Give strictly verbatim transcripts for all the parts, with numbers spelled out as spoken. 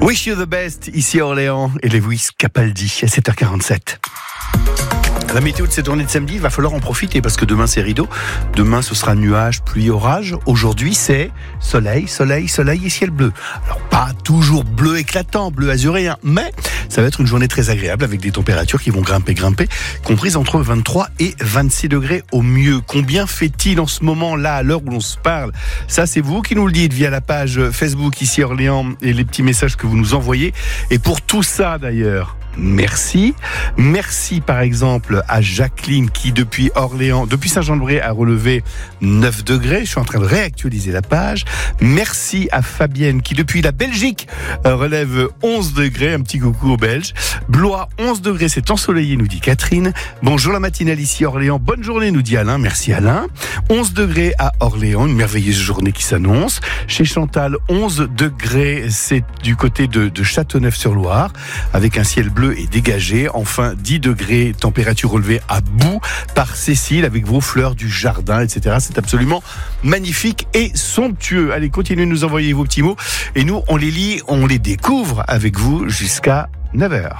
Wish you the best, ici à Orléans, et Lewis Capaldi à sept heures quarante-sept. La météo de cette journée de samedi, il va falloir en profiter parce que demain c'est rideau. Demain ce sera nuage, pluie, orage. Aujourd'hui c'est soleil, soleil, soleil et ciel bleu. Alors pas toujours bleu éclatant, bleu azuréen, mais ça va être une journée très agréable avec des températures qui vont grimper, grimper, comprises entre vingt-trois et vingt-six degrés au mieux. Combien fait-il en ce moment-là, à l'heure où l'on se parle ? Ça c'est vous qui nous le dites via la page Facebook ici à Orléans et les petits messages que vous nous envoyez. Et pour tout ça d'ailleurs, merci. Merci par exemple à Jacqueline qui depuis Orléans, depuis Saint-Jean-de-Bray a relevé neuf degrés. Je suis en train de réactualiser la page. Merci à Fabienne qui depuis la Belgique relève onze degrés. Un petit coucou aux Belges. Blois onze degrés, c'est ensoleillé nous dit Catherine. Bonjour la matinale ici à Orléans. Bonne journée nous dit Alain. Merci Alain. onze degrés à Orléans, une merveilleuse journée qui s'annonce. Chez Chantal, onze degrés, c'est du côté de, de Châteauneuf-sur-Loire avec un ciel bleu est dégagé. Enfin, dix degrés, température relevée à bout par Cécile avec vos fleurs du jardin, et cetera. C'est absolument magnifique et somptueux. Allez, continuez de nous envoyer vos petits mots et nous, on les lit, on les découvre avec vous jusqu'à neuf heures.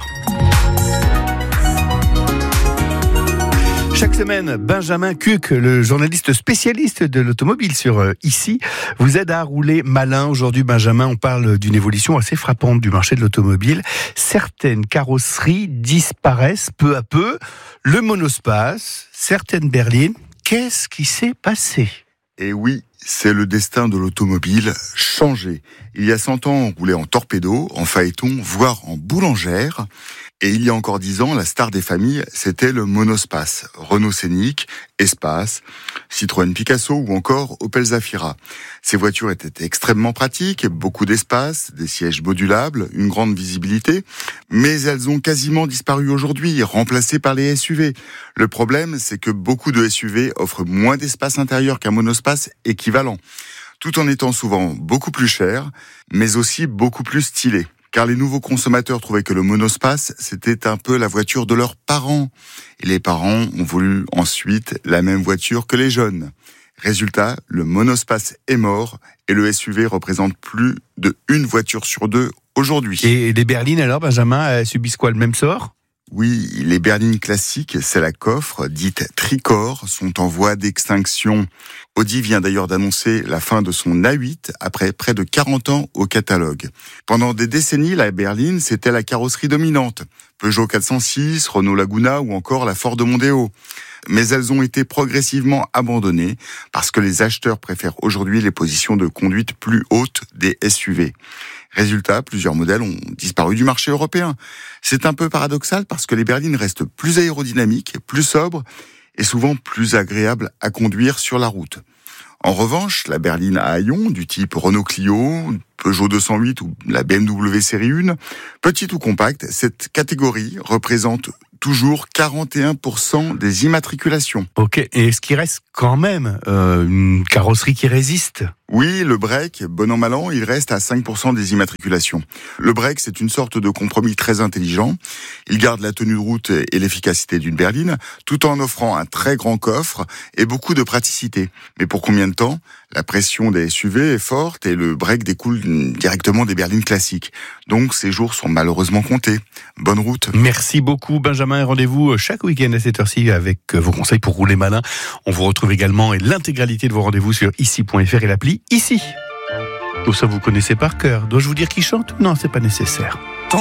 Chaque semaine, Benjamin Cuc, le journaliste spécialiste de l'automobile sur euh, Ici, vous aide à rouler malin. Aujourd'hui, Benjamin, on parle d'une évolution assez frappante du marché de l'automobile. Certaines carrosseries disparaissent peu à peu. Le monospace, certaines berlines. Qu'est-ce qui s'est passé ? Et oui, c'est le destin de l'automobile changé. Il y a cent ans, on roulait en torpedo, en phaéton, voire en boulangère. Et il y a encore dix ans, la star des familles, c'était le monospace. Renault Scénic, Espace, Citroën Picasso ou encore Opel Zafira. Ces voitures étaient extrêmement pratiques, beaucoup d'espace, des sièges modulables, une grande visibilité, mais elles ont quasiment disparu aujourd'hui, remplacées par les S U V. Le problème, c'est que beaucoup de S U V offrent moins d'espace intérieur qu'un monospace équivalent, tout en étant souvent beaucoup plus cher, mais aussi beaucoup plus stylé. Car les nouveaux consommateurs trouvaient que le monospace, c'était un peu la voiture de leurs parents. Et les parents ont voulu ensuite la même voiture que les jeunes. Résultat, le monospace est mort et le S U V représente plus de une voiture sur deux aujourd'hui. Et les berlines alors, Benjamin, elles subissent quoi, le même sort ? Oui, les berlines classiques, c'est la coffre, dite tricorps, sont en voie d'extinction. Audi vient d'ailleurs d'annoncer la fin de son A huit après près de quarante ans au catalogue. Pendant des décennies, la berline, c'était la carrosserie dominante. Peugeot quatre cent six, Renault Laguna ou encore la Ford Mondeo. Mais elles ont été progressivement abandonnées parce que les acheteurs préfèrent aujourd'hui les positions de conduite plus hautes des S U V. Résultat, plusieurs modèles ont disparu du marché européen. C'est un peu paradoxal parce que les berlines restent plus aérodynamiques, plus sobres et souvent plus agréables à conduire sur la route. En revanche, la berline à haillons du type Renault Clio, Peugeot deux cent huit ou la B M W série un, petite ou compacte, cette catégorie représente toujours quarante et un pour cent des immatriculations. Ok, et est-ce qu'il reste quand même euh, une carrosserie qui résiste ? Oui, le break, bon an mal an, il reste à cinq pour cent des immatriculations. Le break, c'est une sorte de compromis très intelligent. Il garde la tenue de route et l'efficacité d'une berline, tout en offrant un très grand coffre et beaucoup de praticité. Mais pour combien de temps ? La pression des S U V est forte et le break découle directement des berlines classiques. Donc ces jours sont malheureusement comptés. Bonne route. Merci beaucoup Benjamin et rendez-vous chaque week-end à cette heure-ci avec vos conseils pour rouler malin. On vous retrouve également et l'intégralité de vos rendez-vous sur ici point f r et l'appli Ici. Tout ça vous connaissez par cœur. Dois-je vous dire qui chante ? Non, c'est pas nécessaire.